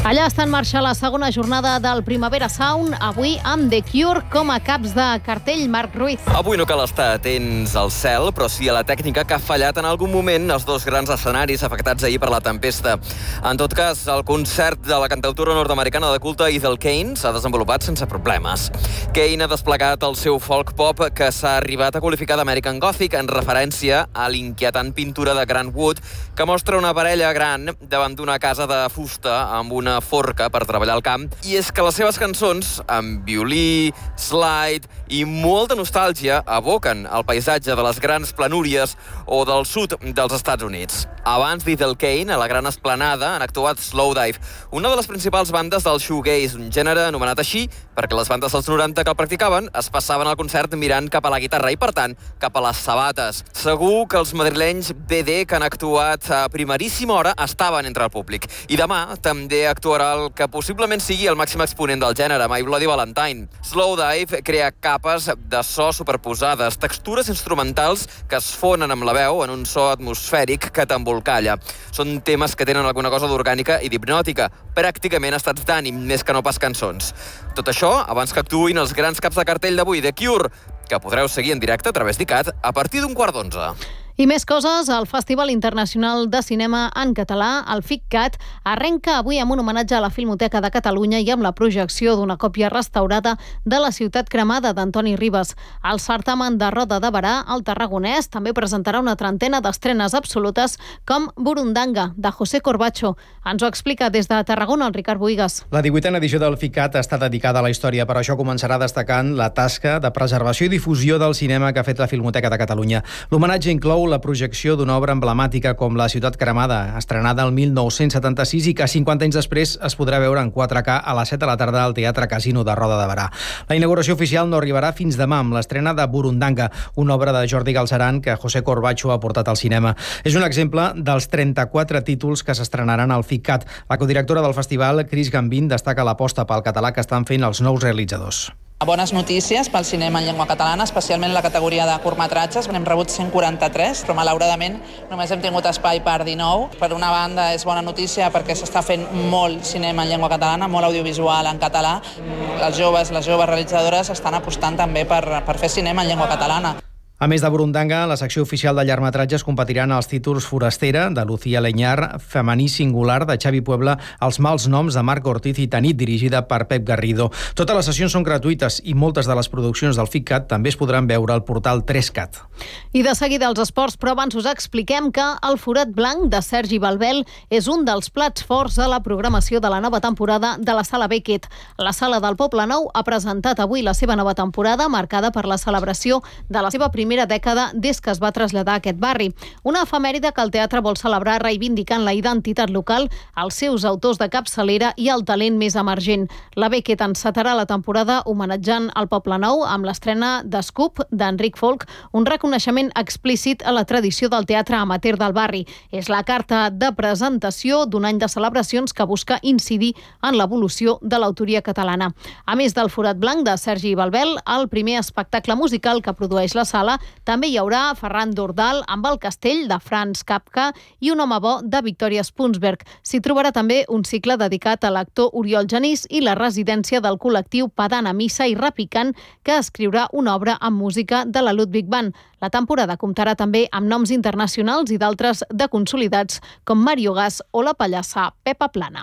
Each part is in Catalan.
Allà està en marxa la segona jornada del Primavera Sound, avui amb The Cure com a caps de cartell. Marc Ruiz. Avui no cal estar atents al cel, però sí a la tècnica que ha fallat en algun moment els dos grans escenaris afectats ahir per la tempesta. En tot cas, el concert de la cantautora nord-americana de culte Ethel Cain s'ha desenvolupat sense problemes. Cain ha desplegat el seu folk pop que s'ha arribat a qualificar d'American Gothic en referència a l'inquietant pintura de Grant Wood que mostra una parella gran davant d'una casa de fusta amb una forca per treballar al camp. I és que les seves cançons, amb violí, slide i molta nostàlgia, evoquen el paisatge de les grans planúries o del sud dels Estats Units. Abans d'Ethel Cain, a la gran esplanada, han actuat Slowdive, una de les principals bandes del shoegaze, un gènere anomenat així perquè les bandes dels 90 que el practicaven es passaven al concert mirant cap a la guitarra i, per tant, cap a les sabates. Segur que els madrilenys BD que han actuat a primeríssima hora estaven entre el públic. I demà també actuarà el que possiblement sigui el màxim exponent del gènere, My Bloody Valentine. Slowdive crea capes de so superposades, textures instrumentals que es fonen amb la veu en un so atmosfèric que t'embolcalla. Són temes que tenen alguna cosa d'orgànica i d'hipnòtica, pràcticament estats d'ànim, més que no pas cançons. Tot això abans que actuïn els grans caps de cartell d'avui, The Cure, que podreu seguir en directe a través d'ICAT a partir d'11:15. I més coses, el Festival Internacional de Cinema en Català, el FICCAT, arrenca avui amb un homenatge a la Filmoteca de Catalunya i amb la projecció d'una còpia restaurada de La ciutat cremada d'Antoni Ribes. El certamen de Roda de Berà, al Tarragonès, també presentarà una trentena d'estrenes absolutes com Burundanga, de José Corbacho. Ens ho explica des de Tarragona el Ricard Boigas. La 18a edició del FICCAT està dedicada a la història, per això començarà destacant la tasca de preservació i difusió del cinema que ha fet la Filmoteca de Catalunya. L'homenatge inclou la projecció d'una obra emblemàtica com La ciutat cremada, estrenada el 1976 i que 50 anys després es podrà veure en 4K a les 7 de la tarda al Teatre Casino de Roda de Berà. La inauguració oficial no arribarà fins demà amb l'estrena de Burundanga, una obra de Jordi Galceran que José Corbacho ha portat al cinema. És un exemple dels 34 títols que s'estrenaran al FICCAT. La codirectora del festival, Cris Gambín, destaca l'aposta pel català que estan fent els nous realitzadors. Bones notícies pel cinema en llengua catalana, especialment la categoria de curtmetratges. N'hem rebut 143, però malauradament només hem tingut espai per 19. Per una banda és bona notícia perquè s'està fent molt cinema en llengua catalana, molt audiovisual en català. Les joves realitzadores estan apostant també per fer cinema en llengua catalana. A més de Burundanga, la secció oficial de llargmetratges competiran els títols Forastera, de Lucía Leñar, Femení singular, de Xavi Puebla, Els mals noms, de Marc Ortiz i Tanit, dirigida per Pep Garrido. Totes les sessions són gratuïtes i moltes de les produccions del FICCAT també es podran veure al portal 3CAT. I de seguida els esports, però abans us expliquem que El forat blanc, de Sergi Balbel, és un dels plats forts de la programació de la nova temporada de la Sala Beckett. La Sala del Poblenou ha presentat avui la seva nova temporada, marcada per la celebració de la seva primera dècada des que es va traslladar a aquest barri. Una efemèride que el teatre vol celebrar reivindicant la identitat local, els seus autors de capçalera i el talent més emergent. La Beckett encetarà la temporada homenatjant el Poblenou amb l'estrena d'Scoop, d'Enric Folk, un reconeixement explícit a la tradició del teatre amateur del barri. És la carta de presentació d'un any de celebracions que busca incidir en l'evolució de l'autoria catalana. A més del forat blanc de Sergi Balbel, el primer espectacle musical que produeix la sala, també hi haurà Ferran Dordal amb El castell, de Franz Kafka, i Un home bo, de Victoria Spunsberg. S'hi trobarà també un cicle dedicat a l'actor Oriol Genís i la residència del col·lectiu Padana Missa i Repicant, que escriurà una obra amb música de la Ludwig Band. La temporada comptarà també amb noms internacionals i d'altres de consolidats com Mario Gas o la pallassa Pepa Plana.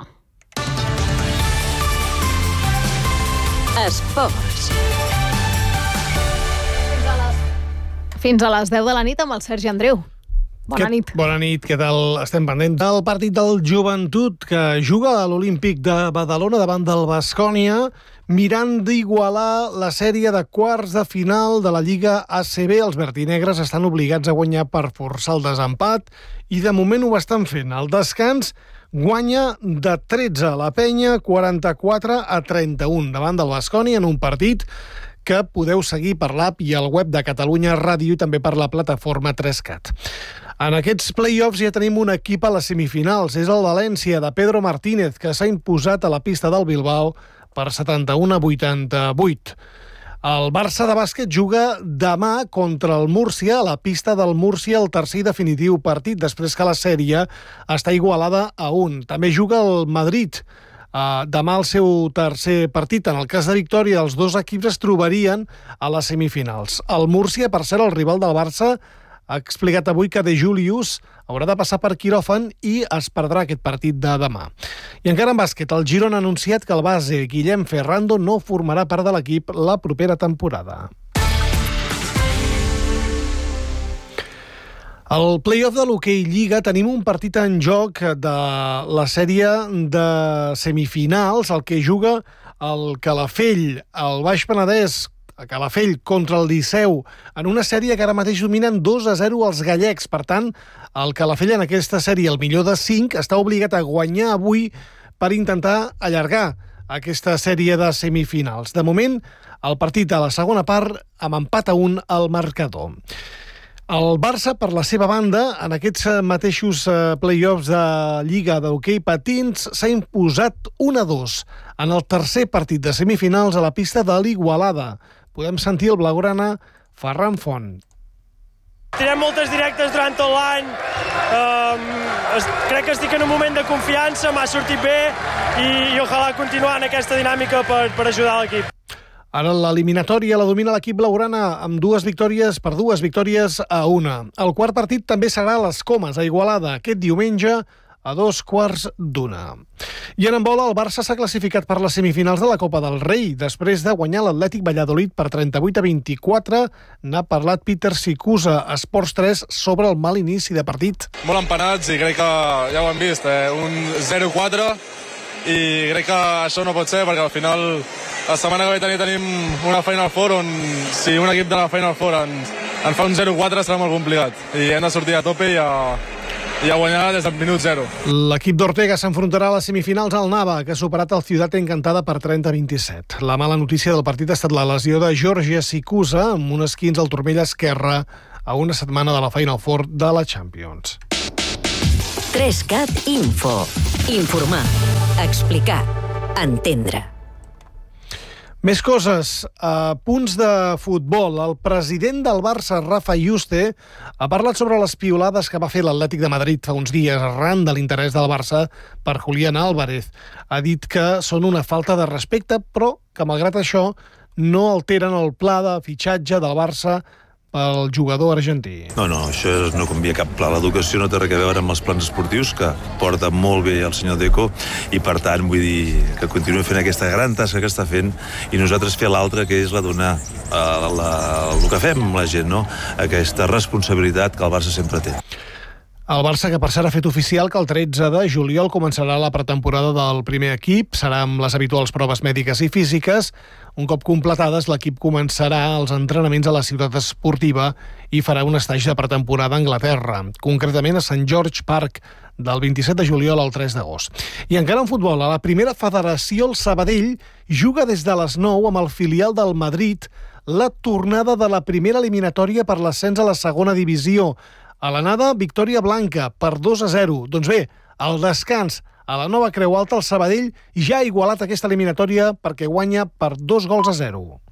Esports. Fins a les 10 de la nit amb el Sergi Andreu. Bona nit. Bona nit, què tal? Estem pendents del partit del Joventut que juga a l'Olímpic de Badalona davant del Baskonia, mirant d'igualar la sèrie de quarts de final de la Lliga ACB. Els vertinegres estan obligats a guanyar per forçar el desempat i de moment ho estan fent. El descans guanya de 13 la Penya, 44-31 davant del Baskonia en un partit que podeu seguir per l'app i al web de Catalunya Ràdio i també per la plataforma 3CAT. En aquests play-offs ja tenim un equip a les semifinals. És el València, de Pedro Martínez, que s'ha imposat a la pista del Bilbao per 71-88. El Barça de bàsquet juga demà contra el Múrcia, a la pista del Múrcia, el tercer i definitiu partit, després que la sèrie està igualada a 1. També juga el Madrid demà el seu tercer partit. En el cas de victòria, els dos equips es trobarien a les semifinals. El Múrcia, per cert, el rival del Barça, ha explicat avui que De Julius haurà de passar per quiròfan i es perdrà aquest partit de demà. I encara en bàsquet, el Girona ha anunciat que el base Guillem Ferrando no formarà part de l'equip la propera temporada. Al play-off de l'Hockey Lliga tenim un partit en joc de la sèrie de semifinals, el que juga el Calafell, el Baix Penedès, a Calafell contra el Liceu, en una sèrie que ara mateix dominen 2-0 els gallecs. Per tant, el Calafell en aquesta sèrie, el millor de 5, està obligat a guanyar avui per intentar allargar aquesta sèrie de semifinals. De moment, el partit a la segona part amb empat a 1 al marcador. El Barça, per la seva banda, en aquests mateixos play-offs de Lliga d'hoquei patins, s'ha imposat 1-2 en el tercer partit de semifinals a la pista de l'Igualada. Podem sentir el blaugrana Ferran Font. Tirem moltes directes durant tot l'any. Crec que estic en un moment de confiança, m'ha sortit bé i ojalà continuar en aquesta dinàmica per ajudar l'equip. Ara l'eliminatòria la domina l'equip blaugrana amb 2 victòries per 2 victòries a 1. El quart partit també serà a les Comes, a Igualada, aquest diumenge a 2:15. I en handbol, el Barça s'ha classificat per les semifinals de la Copa del Rei. Després de guanyar l'Atlètic Valladolid per 38-24, n'ha parlat Peter Sikusa, Esports 3, sobre el mal inici de partit. Molt empanats i crec que ja ho hem vist, un 0-4, i crec que això no pot ser perquè al final la setmana que ve tenim una Final Four on si un equip de la Final Four en fa un 0-4 serà molt complicat i hem de sortir a tope i a guanyar des del minut 0. L'equip d'Ortega s'enfrontarà a les semifinals al Nava, que ha superat el Ciutat Encantada per 30-27. La mala notícia del partit ha estat la lesió de Georgia Sikusa amb un esquinç al turmell esquerre a una setmana de la Final Four de la Champions. 3CAT Info. Informar, explicar, entendre. Més coses. A punts de futbol, el president del Barça, Rafa Yuste, ha parlat sobre les piolades que va fer l'Atlètic de Madrid fa uns dies arran de l'interès del Barça per Julián Álvarez. Ha dit que són una falta de respecte, però que, malgrat això, no alteren el pla de fitxatge del Barça pel jugador argentí. No, això no canvia cap pla. L'educació no té res a veure amb els plans esportius, que porta molt bé el senyor Deco, i per tant vull dir que continuï fent aquesta gran tasca que està fent i nosaltres fer l'altra, que és la donar el que fem amb la gent, no? Aquesta responsabilitat que el Barça sempre té. El Barça, que per cert ha fet oficial que el 13 de juliol començarà la pretemporada del primer equip, serà amb les habituals proves mèdiques i físiques. Un cop completades, l'equip començarà els entrenaments a la ciutat esportiva i farà un estatge de pretemporada a Anglaterra, concretament a St. George Park, del 27 de juliol al 3 d'agost. I encara en futbol, a la primera federació, el Sabadell juga des de les 9 amb el filial del Madrid la tornada de la primera eliminatòria per l'ascens a la segona divisió. A l'anada, victòria blanca per 2-0. Doncs bé, al descans, a la nova Creu Alta, el Sabadell ja ha igualat aquesta eliminatòria perquè guanya per 2-0.